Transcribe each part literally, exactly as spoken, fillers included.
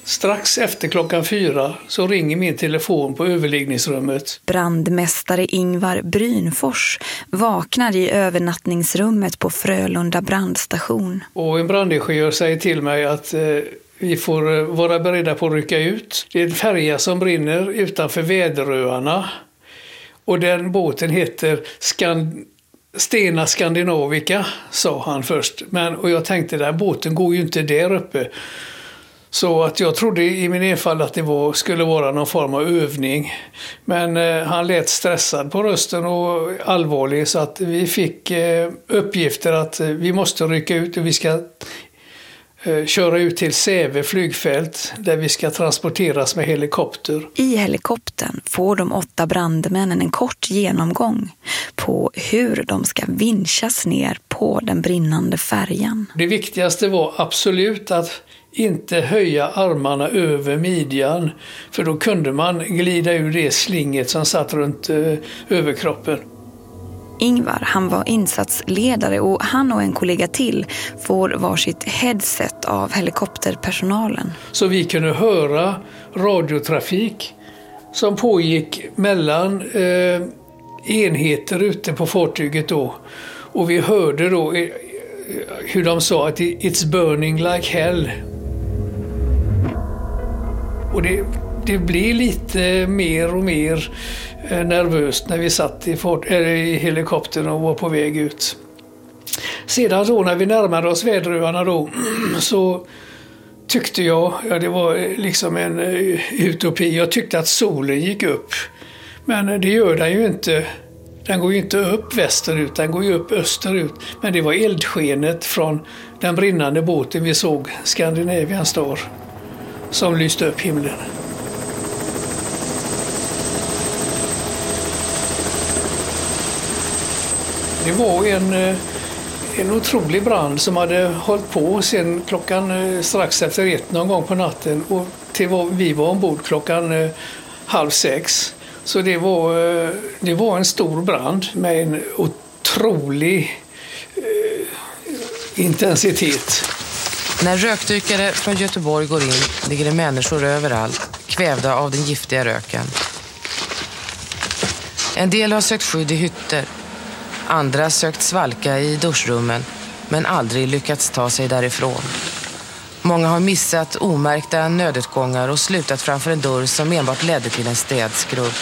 Strax efter klockan fyra så ringer min telefon på överliggningsrummet. Brandmästare Ingvar Brynfors vaknar i övernattningsrummet på Frölunda brandstation. Och en brandingenjör säger till mig att eh, vi får vara beredda på att rycka ut. Det är en färja som brinner utanför Väderöarna. Och den båten heter Skand- Stena Skandinavica, sa han först. Men, och jag tänkte, den båten går ju inte där uppe. Så att jag trodde i min enfald att det var, skulle vara någon form av övning. Men eh, han lät stressad på rösten och allvarlig, så att vi fick eh, uppgifter att eh, vi måste rycka ut och vi ska eh, köra ut till Säve flygfält där vi ska transporteras med helikopter. I helikoptern får de åtta brandmännen en kort genomgång på hur de ska vinschas ner på den brinnande färjan. Det viktigaste var absolut att inte höja armarna över midjan, för då kunde man glida ur det slinget som satt runt eh, överkroppen. Ingvar, han var insatsledare och han och en kollega till får varsitt headset av helikopterpersonalen. Så vi kunde höra radiotrafik som pågick mellan eh, enheter ute på fartyget då. Och vi hörde då eh, hur de sa att it's burning like hell. Och det, det blev lite mer och mer eh, nervöst när vi satt i, fort, äh, i helikoptern och var på väg ut. Sedan då när vi närmade oss Väderöarna då, så tyckte jag, ja det var liksom en uh, utopi, jag tyckte att solen gick upp. Men det gör den ju inte. Den går ju inte upp västerut, den går ju upp österut. Men det var eldskenet från den brinnande båten vi såg, Scandinavian Star, som lyste upp himlen. Det var en, en otrolig brand som hade hållit på sen klockan strax efter ett någon gång på natten. Och till vi var ombord klockan halv sex. Så det var, det var en stor brand med en otrolig eh, intensitet. När rökdykare från Göteborg går in ligger det människor överallt, kvävda av den giftiga röken. En del har sökt skydd i hytter. Andra sökt svalka i duschrummen, men aldrig lyckats ta sig därifrån. Många har missat omärkta nödutgångar och slutat framför en dörr som enbart ledde till en städskrubb.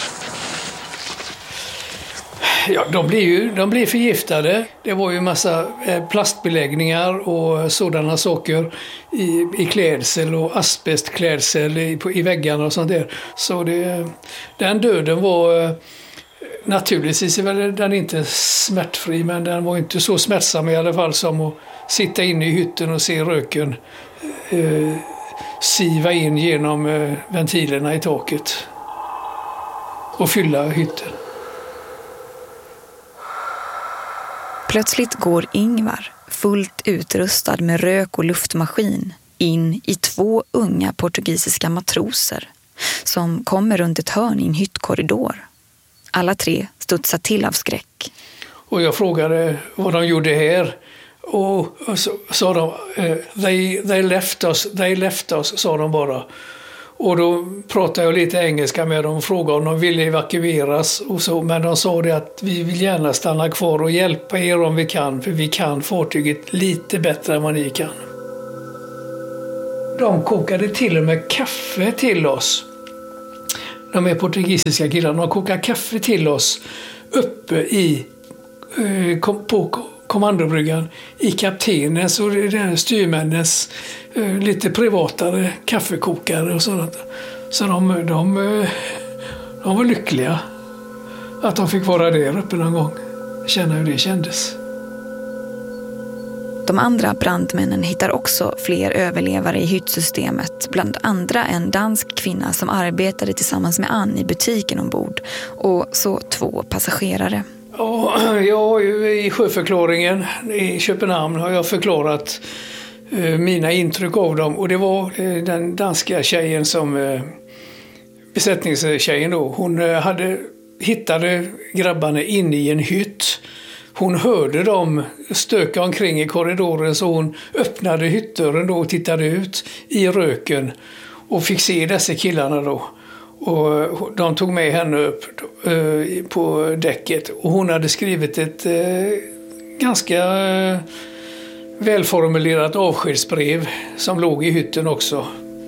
Ja, de blir ju de blir förgiftade. Det var ju massa plastbeläggningar och sådana saker i, i klädsel och asbestklädsel i, på, i väggarna och sånt där. Så det, den döden var naturligtvis väl den inte smärtfri, men den var inte så smärtsam i alla fall som att sitta inne i hytten och se röken eh, siva in genom eh, ventilerna i taket och fylla hytten. Plötsligt går Ingvar, fullt utrustad med rök- och luftmaskin, in i två unga portugisiska matroser som kommer runt ett hörn i en hyttkorridor. Alla tre studsar till av skräck. Och jag frågade vad de gjorde här. Och så sa de, they, they left us, they left us, sa de bara. Och då pratade jag lite engelska med dem och frågade om de ville evakueras. Och så, men de sa det att vi vill gärna stanna kvar och hjälpa er om vi kan. För vi kan fartyget lite bättre än vad ni kan. De kokade till och med kaffe till oss. De är portugisiska killar. De kokade kaffe till oss uppe i, på kommandobryggan i kaptenens och styrmännens lite privatare kaffekokare och sådant. Så de, de, de var lyckliga att de fick vara där uppe någon gång. Känna hur det kändes. De andra brandmännen hittar också fler överlevare i hyttsystemet, bland andra en dansk kvinna som arbetade tillsammans med Ann i butiken ombord och så två passagerare. Ja, jag i sjöförklaringen i Köpenhamn har jag förklarat eh, mina intryck av dem, och det var eh, den danska tjejen som eh, besättningstjejen då, hon eh, hade hittade grabbarna inne i en hytt. Hon hörde dem stöka omkring i korridoren, så hon öppnade hyttdörren då och tittade ut i röken. och fick se dessa killarna då. Och de tog med henne upp eh, på däcket och hon hade skrivit ett eh, ganska eh, välformulerat avskedsbrev som låg i hytten också.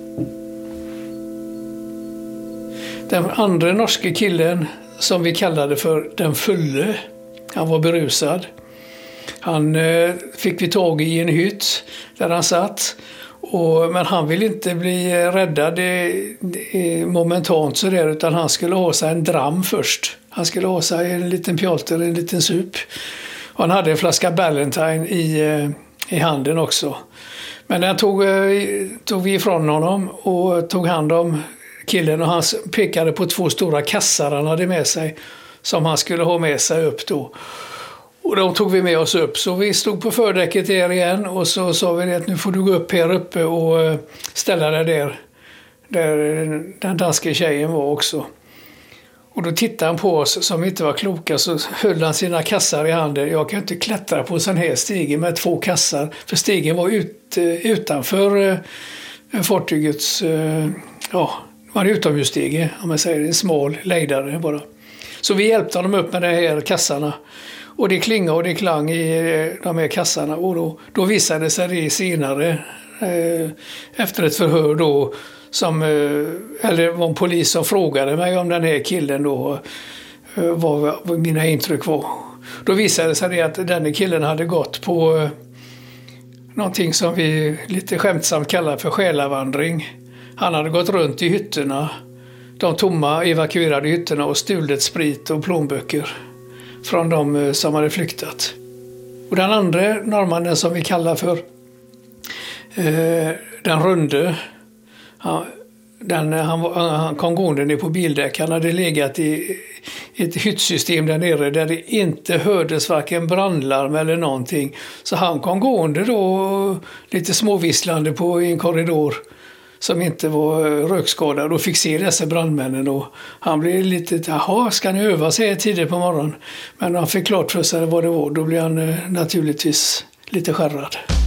Den andra norske killen som vi kallade för den fulle, han var berusad. Han eh, fick vi tag i en hytt där han satt. Och, men han ville inte bli räddad det, det, momentant så där, utan han skulle ha sig en dram först. Han skulle ha sig en liten pjolter, en liten sup. Och han hade en flaska Ballantine i, i handen också. Men den tog, tog vi ifrån honom och tog hand om killen och han pekade på två stora kassar han hade med sig som han skulle ha med sig upp då. Och de tog vi med oss upp. Så vi stod på fördäcket där igen och så sa vi att nu får du gå upp här uppe och ställa dig där. Där den danska tjejen var också. Och då tittade han på oss som inte var kloka så höll han sina kassar i handen. Jag kan inte klättra på en sån här stege med två kassar. För stegen var ut, utanför fartygets, ja, var utomhusstege om man säger, en smal lejdare bara. Så vi hjälpte honom upp med de här kassarna. Och det klingade och det klang i de här kassarna. Och då, då visade sig det senare eh, efter ett förhör då som, eh, eller det var en polis som frågade mig om den här killen då, eh, vad, vad mina intryck var. Då visade sig det att den killen hade gått på eh, någonting som vi lite skämtsamt kallar för själavandring. Han hade gått runt i hytterna, de tomma evakuerade hytterna och stulit sprit och plånböcker från de som hade flyktat. Och den andra norrmannen som vi kallar för eh, den runde, han, den, han, han kom gående ner på bildäck. Han hade legat i ett hyttsystem där nere där det inte hördes varken brandlarm eller någonting. Så han kom gående då lite småvisslande på en korridor som inte var rökskadad och fick se dessa brandmännen. Och han blev lite, jaha, ska ni öva sig tidigt på morgonen? Men när han fick klart för sig vad det var, då blev han naturligtvis lite skärrad.